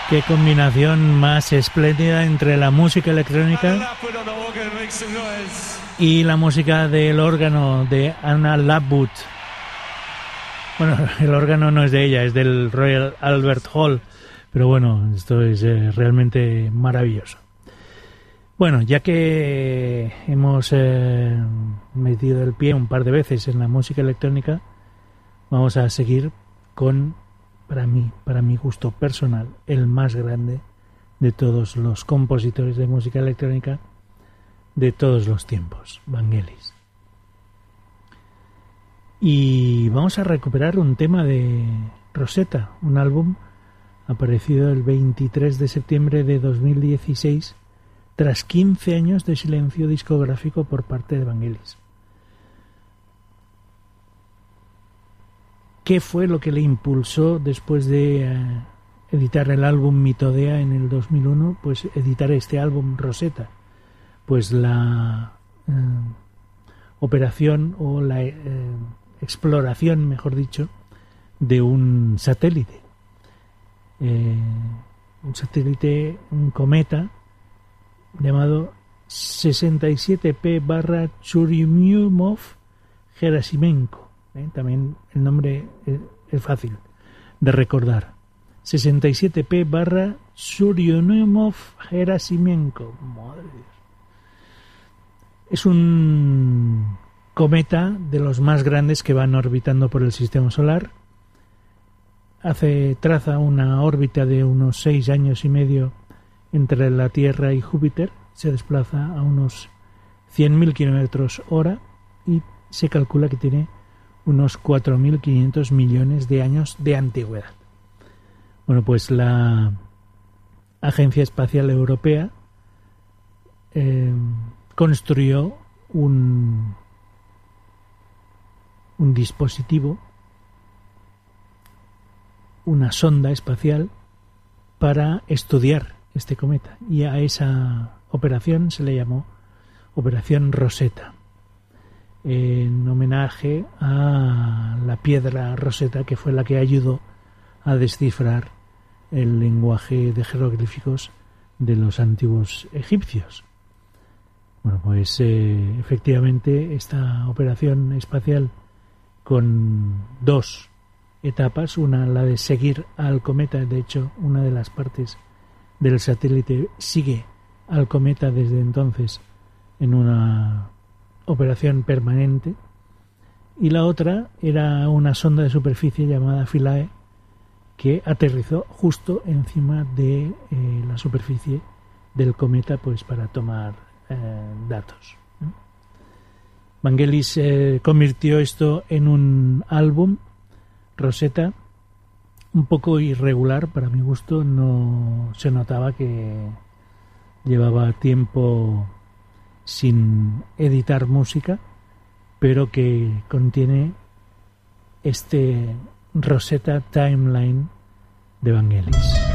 Qué combinación más espléndida entre la música electrónica y la música del órgano de Anna Lovegood. Bueno, el órgano no es de ella, es del Royal Albert Hall, pero bueno, esto es realmente maravilloso. Bueno, ya que hemos metido el pie un par de veces en la música electrónica, vamos a seguir con, para mi gusto personal, el más grande de todos los compositores de música electrónica de todos los tiempos, Vangelis. Y vamos a recuperar un tema de Rosetta, un álbum aparecido el 23 de septiembre de 2016, tras 15 años de silencio discográfico por parte de Vangelis. ¿Qué fue lo que le impulsó después de editar el álbum Mythodea en el 2001? Pues editar este álbum Rosetta. Pues la operación o la exploración, mejor dicho, de un satélite. Un cometa llamado 67P/Churyumov-Gerasimenko. También el nombre es fácil de recordar. 67P/Churyumov-Gerasimenko. Madre de Dios. Es un cometa de los más grandes que van orbitando por el sistema solar. Traza una órbita de unos 6 años y medio entre la Tierra y Júpiter. Se desplaza a unos 100.000 kilómetros hora y se calcula que tiene unos 4.500 millones de años de antigüedad. Bueno, pues la Agencia Espacial Europea construyó un dispositivo, una sonda espacial para estudiar este cometa, y a esa operación se le llamó Operación Rosetta, en homenaje a la piedra Rosetta, que fue la que ayudó a descifrar el lenguaje de jeroglíficos de los antiguos egipcios. Bueno, pues efectivamente esta operación espacial, con 2 etapas, una la de seguir al cometa, de hecho una de las partes del satélite sigue al cometa desde entonces en una operación permanente, y la otra era una sonda de superficie llamada Philae, que aterrizó justo encima de la superficie del cometa, pues para tomar datos. Vangelis convirtió esto en un álbum, Rosetta, un poco irregular para mi gusto. No se notaba que llevaba tiempo sin editar música, pero que contiene este Rosetta Timeline de Vangelis.